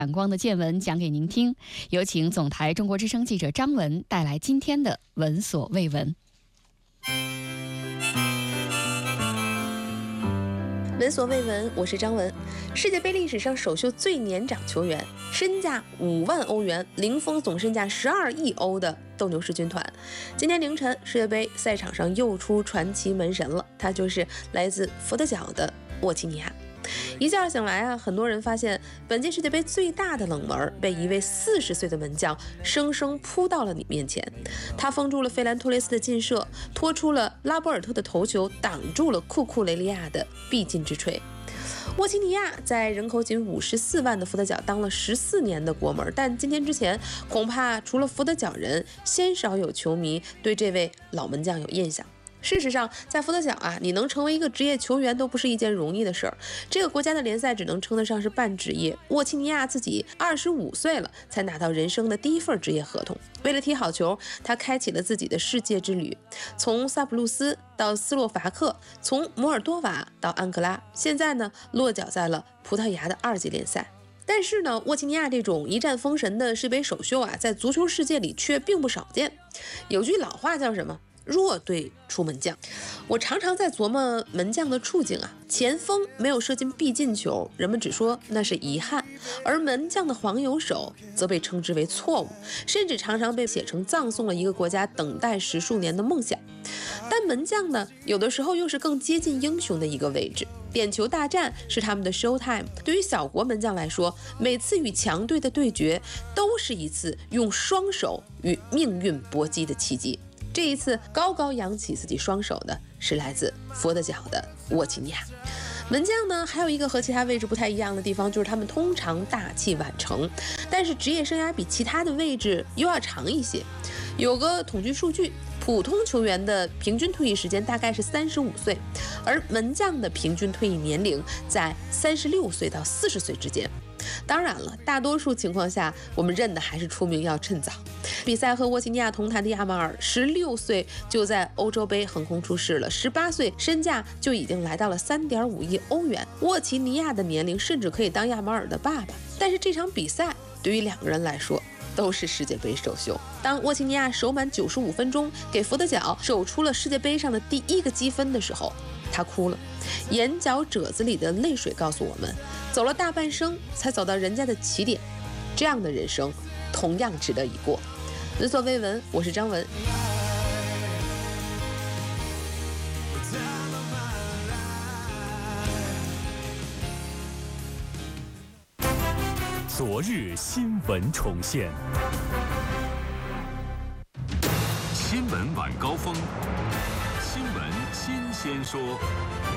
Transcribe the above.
闪光的见闻讲给您听。有请总台中国之声记者张文带来今天的闻所未闻。 闻所未闻，我是张文。世界杯历史上首秀最年长球员，身价5万欧元，零封总身价12亿欧的斗牛士军团。今天凌晨，世界杯赛场上又出传奇门神了，他就是来自佛得角的沃齐尼亚。一觉醒来啊，很多人发现本届世界杯最大的冷门被一位40岁的门将生生扑到了你面前。他封住了费兰托雷斯的劲射，拖出了拉波尔特的头球，挡住了库库雷利亚的必进之锤。沃齐尼亚在人口仅54万的佛得角当了14年的国门，但今天之前，恐怕除了佛得角人，鲜少有球迷对这位老门将有印象。事实上，在佛得角啊，你能成为一个职业球员都不是一件容易的事儿。这个国家的联赛只能称得上是半职业。沃齐尼亚自己25岁了，才拿到人生的第一份职业合同。为了踢好球，他开启了自己的世界之旅，从萨普鲁斯到斯洛伐克，从摩尔多瓦到安哥拉，现在呢，落脚在了葡萄牙的2级联赛。但是呢，沃齐尼亚这种一战封神的世杯首秀啊，在足球世界里却并不少见。有句老话叫什么？弱队出门将。我常常在琢磨门将的处境啊，前锋没有射进必进球，人们只说那是遗憾，而门将的黄油手则被称之为错误，甚至常常被写成葬送了一个国家等待10数年的梦想。但门将呢，有的时候又是更接近英雄的一个位置。点球大战是他们的 show time， 对于小国门将来说，每次与强队的对决都是一次用双手与命运搏击的奇迹。这一次高高扬起自己双手的是来自佛得角的沃齐尼亚。门将呢，还有一个和其他位置不太一样的地方，就是他们通常大器晚成，但是职业生涯比其他的位置又要长一些。有个统计数据，普通球员的平均退役时间大概是35岁，而门将的平均退役年龄在36岁到40岁之间。当然了，大多数情况下，我们认的还是出名要趁早。比赛和沃齐尼亚同台的亚马尔，16岁就在欧洲杯横空出世了，18岁身价就已经来到了3.5亿欧元。沃齐尼亚的年龄甚至可以当亚马尔的爸爸。但是这场比赛对于2个人来说都是世界杯首秀。当沃齐尼亚守满95分钟，给佛得角守出了世界杯上的第1个积分的时候，他哭了，眼角褶子里的泪水告诉我们，走了大半生才走到人家的起点，这样的人生同样值得一过。闻所未闻，我是张文。 昨日新闻重现，新闻晚高峰，新闻新鲜说。